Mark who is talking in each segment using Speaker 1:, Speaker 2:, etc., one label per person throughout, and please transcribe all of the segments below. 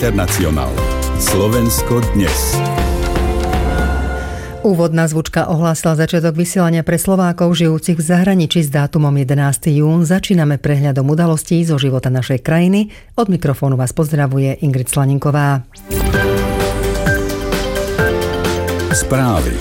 Speaker 1: Internacionál. Slovensko dnes.
Speaker 2: Úvodná zvučka ohlásila začiatok vysielania pre Slovákov žijúcich v zahraničí s dátumom 11. jún. Začíname prehľadom udalostí zo života našej krajiny. Od mikrofónu vás pozdravuje Ingrid Slaninková.
Speaker 1: Správy.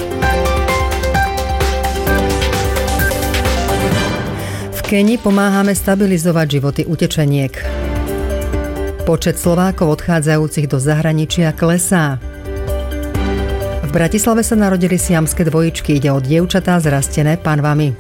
Speaker 2: V Keni pomáhame stabilizovať životy utečeniek. Počet Slovákov odchádzajúcich do zahraničia klesá. V Bratislave sa narodili siamské dvojičky. Ide o dievčatá zrastené panvami.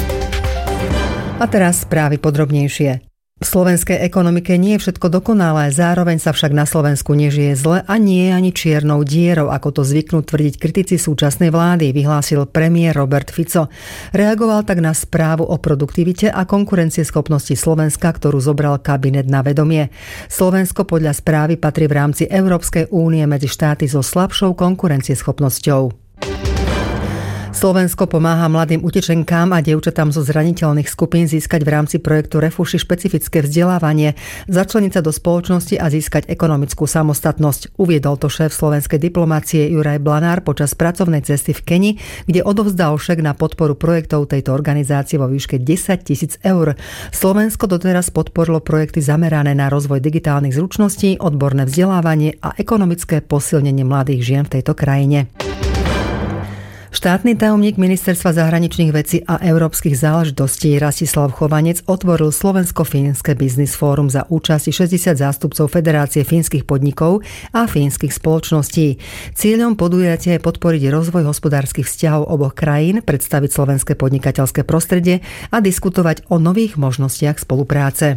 Speaker 2: A teraz správy podrobnejšie. V slovenskej ekonomike nie je všetko dokonalé, zároveň sa však na Slovensku nežije zle a nie je ani čiernou dierou, ako to zvyknú tvrdiť kritici súčasnej vlády, vyhlásil premiér Robert Fico. Reagoval tak na správu o produktivite a konkurencieschopnosti Slovenska, ktorú zobral kabinet na vedomie. Slovensko podľa správy patrí v rámci Európskej únie medzi štáty so slabšou konkurencieschopnosťou. Slovensko pomáha mladým utečenkám a dievčatám zo zraniteľných skupín získať v rámci projektu Refuši špecifické vzdelávanie, začleniť sa do spoločnosti a získať ekonomickú samostatnosť. Uviedol to šéf slovenskej diplomácie Juraj Blanár počas pracovnej cesty v Keni, kde odovzdal šek na podporu projektov tejto organizácie vo výške 10 000 eur. Slovensko doteraz podporilo projekty zamerané na rozvoj digitálnych zručností, odborné vzdelávanie a ekonomické posilnenie mladých žien v tejto krajine. Štátny tajomník Ministerstva zahraničných vecí a európskych záležitostí Rastislav Chovanec otvoril Slovensko-fínske biznis fórum za účasti 60 zástupcov Federácie fínskych podnikov a fínskych spoločností. Cieľom podujatia je podporiť rozvoj hospodárskych vzťahov oboch krajín, predstaviť slovenské podnikateľské prostredie a diskutovať o nových možnostiach spolupráce.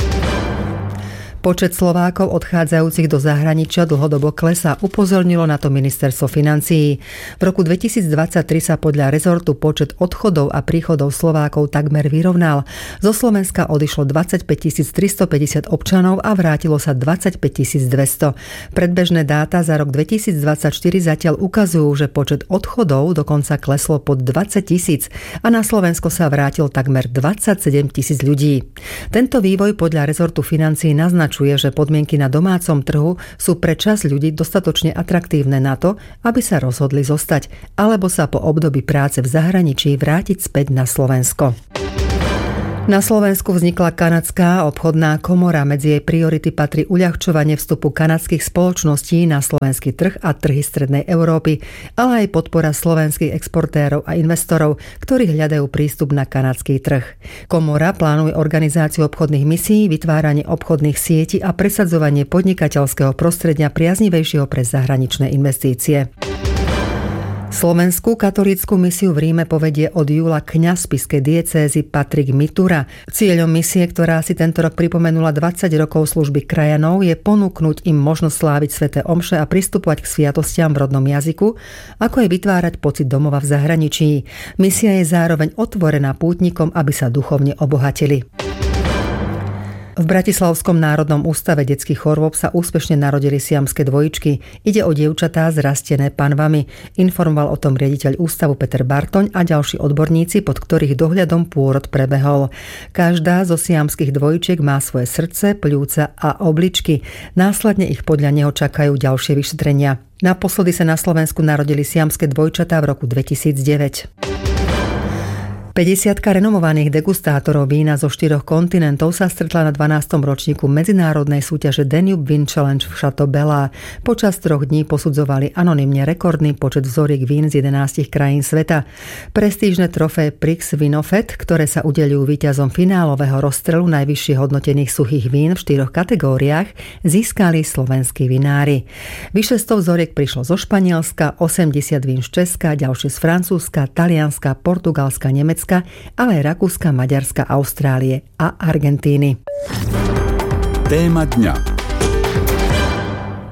Speaker 2: Počet Slovákov odchádzajúcich do zahraničia dlhodobo klesá, upozornilo na to ministerstvo financií. V roku 2023 sa podľa rezortu počet odchodov a príchodov Slovákov takmer vyrovnal. Zo Slovenska odišlo 25 350 občanov a vrátilo sa 25 200. Predbežné dáta za rok 2024 zatiaľ ukazujú, že počet odchodov dokonca kleslo pod 20 000 a na Slovensko sa vrátil takmer 27 000 ľudí. Tento vývoj podľa rezortu financií naznačuje, že podmienky na domácom trhu sú pre časť ľudí dostatočne atraktívne na to, aby sa rozhodli zostať, alebo sa po období práce v zahraničí vrátiť späť na Slovensko. Na Slovensku vznikla kanadská obchodná komora. Medzi jej priority patrí uľahčovanie vstupu kanadských spoločností na slovenský trh a trhy strednej Európy, ale aj podpora slovenských exportérov a investorov, ktorí hľadajú prístup na kanadský trh. Komora plánuje organizáciu obchodných misií, vytváranie obchodných sietí a presadzovanie podnikateľského prostredia priaznivejšieho pre zahraničné investície. Slovenskú katolícku misiu v Ríme povedie od júla kňaz spišskej diecézy Patrik Mitura. Cieľom misie, ktorá si tento rok pripomenula 20 rokov služby krajanov, je ponúknuť im možnosť sláviť sväté omše a pristupovať k sviatostiam v rodnom jazyku, ako aj vytvárať pocit domova v zahraničí. Misia je zároveň otvorená pútnikom, aby sa duchovne obohatili. V Bratislavskom národnom ústave detských chorôb sa úspešne narodili siamské dvojičky. Ide o dievčatá zrastené panvami. Informoval o tom riaditeľ ústavu Peter Bartoň a ďalší odborníci, pod ktorých dohľadom pôrod prebehol. Každá zo siamských dvojičiek má svoje srdce, pľúca a obličky. Následne ich podľa neho čakajú ďalšie vyšetrenia. Naposledy sa na Slovensku narodili siamské dvojčatá v roku 2009. 50-ka renomovaných degustátorov vína zo 4 kontinentov sa stretla na 12. ročníku medzinárodnej súťaže Danube Wine Challenge v Chateau Bella. Počas 3 dní posudzovali anonymne rekordný počet vzoriek vín z 11 krajín sveta. Prestížne trofé Prix Vinofet, ktoré sa udeľujú víťazom finálového rozstrelu najvyššie hodnotených suchých vín v 4 kategóriách, získali slovenskí vinári. Vyše 100 vzoriek prišlo zo Španielska, 80 vín z Česka, ďalšie z Francúzska, Talianska, Portugalska, Nemecka, ale aj Rakúska, Maďarska, Austrálie a Argentíny.
Speaker 1: Téma dňa.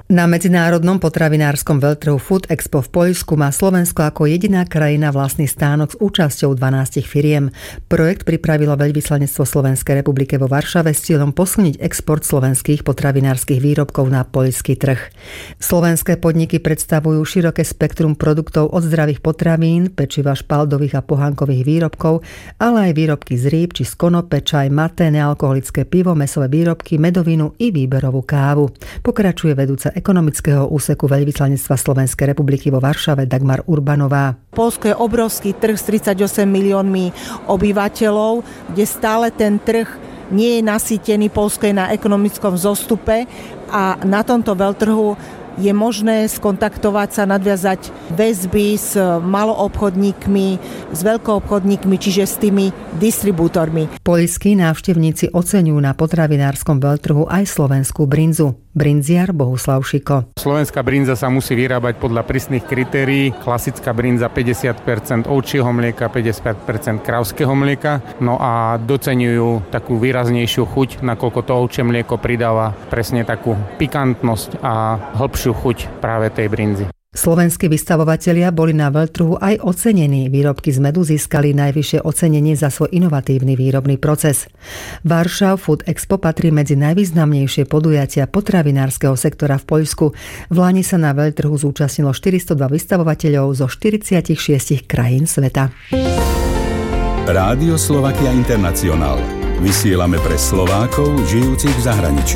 Speaker 2: Na medzinárodnom potravinárskom veľtrhu Food Expo v Poľsku má Slovensko ako jediná krajina vlastný stánok s účasťou 12 firiem. Projekt pripravilo Veľvyslanectvo Slovenskej republiky vo Varšave s cieľom posilniť export slovenských potravinárskych výrobkov na poľský trh. Slovenské podniky predstavujú široké spektrum produktov od zdravých potravín, pečiva, špaldových a pohánkových výrobkov, ale aj výrobky z rýb či z konope, čaj, mate, nealkoholické pivo, mäsové výrobky, medovinu i výberovú kávu. Pokračuje vedúca ekonomického úseku Veľvyslanectva Slovenskej republiky vo Varšave Dagmar Urbanová.
Speaker 3: Poľsko je obrovský trh s 38 miliónmi obyvateľov, kde stále ten trh nie je nasýtený. Poľsko je na ekonomickom vzostupe a na tomto veľtrhu je možné skontaktovať sa, nadviazať väzby s maloobchodníkmi, s veľkoobchodníkmi, čiže s tými distribútormi.
Speaker 2: Poľskí návštevníci oceňujú na potravinárskom veľtrhu aj slovenskú brinzu. Brinziar Bohuslav Šiko.
Speaker 4: Slovenská brinza sa musí vyrábať podľa prísnych kritérií. Klasická brinza 50% ovčieho mlieka, 50% krávskeho mlieka. No a doceňujú takú výraznejšiu chuť, nakoľko to ovčie mlieko pridáva presne takú pikantnosť a hĺbšiu chuť práve tej brinzy.
Speaker 2: Slovenskí vystavovatelia boli na veľtrhu aj ocenení. Výrobky z medu získali najvyššie ocenenie za svoj inovatívny výrobný proces. Varšava Food Expo patrí medzi najvýznamnejšie podujatia potravinárskeho sektora v Poľsku. Vlani sa na veľtrhu zúčastnilo 402 vystavovateľov zo 46 krajín sveta.
Speaker 1: Rádio Slovakia International. Vysielame pre Slovákov žijúcich v zahraničí.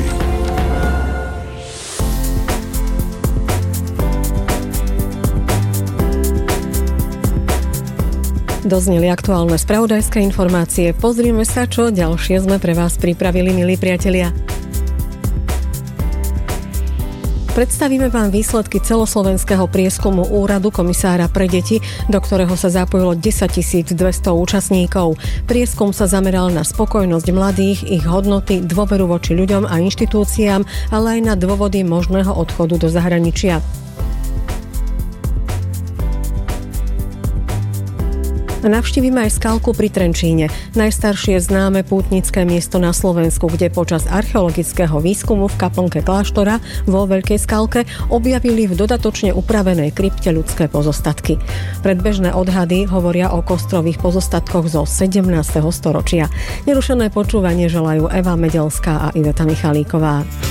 Speaker 5: Dozneli aktuálne spravodajské informácie. Pozrime sa, čo ďalšie sme pre vás pripravili, milí priatelia. Predstavíme vám výsledky celoslovenského prieskumu Úradu komisára pre deti, do ktorého sa zapojilo 10 200 účastníkov. Prieskum sa zameral na spokojnosť mladých, ich hodnoty, dôveru voči ľuďom a inštitúciám, ale aj na dôvody možného odchodu do zahraničia. Navštívime aj Skalku pri Trenčíne, najstaršie známe pútnické miesto na Slovensku, kde počas archeologického výskumu v kaplnke kláštora vo Veľkej Skalke objavili v dodatočne upravenej krypte ľudské pozostatky. Predbežné odhady hovoria o kostrových pozostatkoch zo 17. storočia. Nerušené počúvanie želajú Eva Medelská a Iveta Michalíková.